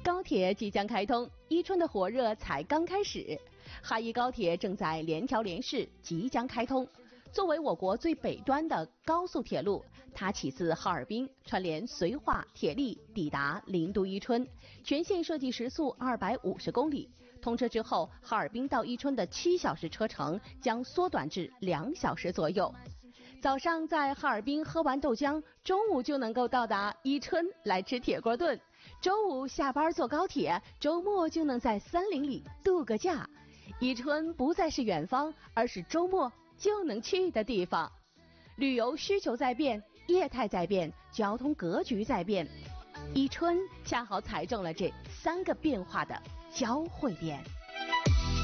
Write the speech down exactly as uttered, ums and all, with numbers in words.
高铁即将开通，伊春的火热才刚开始。哈伊高铁正在联调联试，即将开通。作为我国最北端的高速铁路，它起自哈尔滨，串联绥化、铁力，抵达林都伊春。全线设计时速二百五十公里。通车之后，哈尔滨到伊春的七小时车程将缩短至两小时左右。早上在哈尔滨喝完豆浆，中午就能够到达伊春来吃铁锅炖。周五下班坐高铁，周末就能在森林里度个假。伊春不再是远方，而是周末就能去的地方。旅游需求在变，业态在变，交通格局在变，伊春恰好踩中了这三个变化的交汇点。